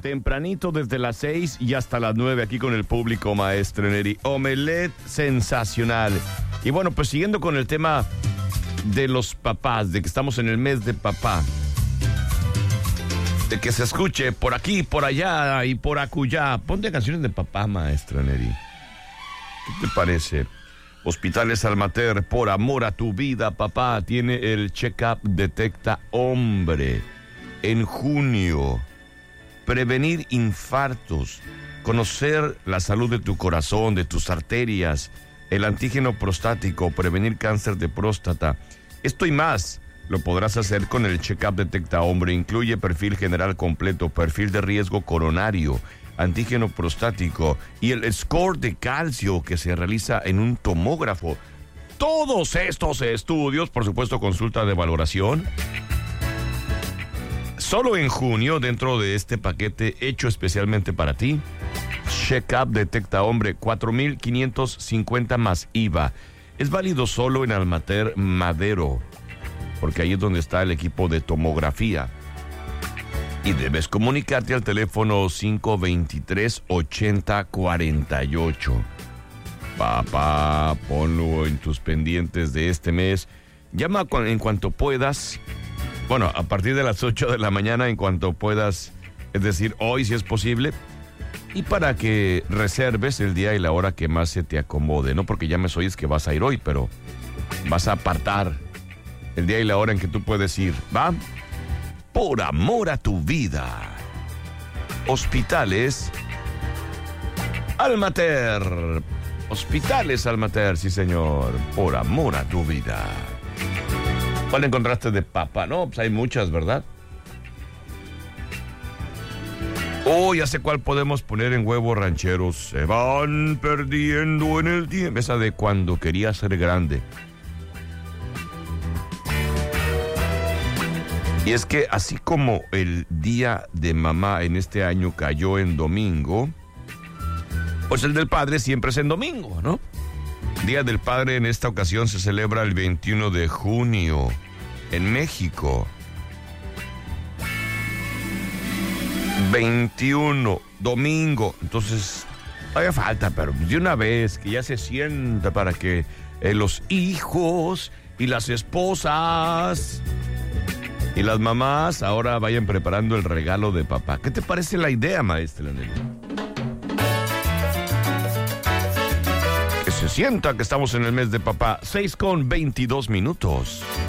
tempranito desde las 6 y hasta las 9 aquí con el público, maestro Neri. Omelette sensacional. Y bueno, pues siguiendo con el tema de los papás, de que estamos en el mes de papá, de que se escuche por aquí, por allá y por acullá. Ponte canciones de papá, maestra Neri. ¿Qué te parece? Hospitales Almater, por amor a tu vida, papá, tiene el check-up Detecta Hombre. En junio, prevenir infartos, conocer la salud de tu corazón, de tus arterias, el antígeno prostático, prevenir cáncer de próstata. Esto y más lo podrás hacer con el check-up Detecta Hombre. Incluye perfil general completo, perfil de riesgo coronario, antígeno prostático y el score de calcio que se realiza en un tomógrafo. Todos estos estudios, por supuesto, consulta de valoración. Solo en junio, dentro de este paquete hecho especialmente para ti, Check-up Detecta Hombre, 4,550 más IVA. Es válido solo en Almater Madero, porque ahí es donde está el equipo de tomografía. Y debes comunicarte al teléfono 523-8048. Papá, ponlo en tus pendientes de este mes. Llama en cuanto puedas. Bueno, a partir de las 8 de la mañana, en cuanto puedas, es decir, hoy si es posible, y para que reserves el día y la hora que más se te acomode, no porque ya me oyes que vas a ir hoy, pero vas a apartar el día y la hora en que tú puedes ir, ¿va? Por amor a tu vida. Hospitales Almater. Hospitales Almater, sí señor, por amor a tu vida. ¿Cuál encontraste de papá? No, pues hay muchas, ¿verdad? Oh, ya sé cuál podemos poner en Huevos Rancheros. Se van perdiendo en el tiempo. Esa de cuando quería ser grande. Y es que así como el Día de Mamá en este año cayó en domingo, pues el del padre siempre es en domingo, ¿no? Día del Padre en esta ocasión se celebra el 21 de junio en México. 21, domingo. Entonces, todavía falta, pero de una vez que ya se sienta para que los hijos y las esposas y las mamás ahora vayan preparando el regalo de papá. ¿Qué te parece la idea, maestra Nelly? Se sienta que estamos en el mes de papá. 6:22.